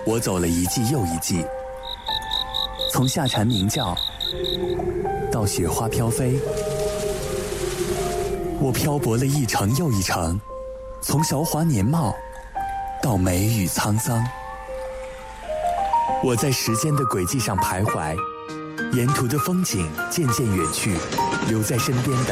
我走了一季又一季，从夏蝉鸣叫到雪花飘飞，我漂泊了一程又一程，从韶华年貌到梅雨沧桑。我在时间的轨迹上徘徊，沿途的风景渐渐远去，留在身边的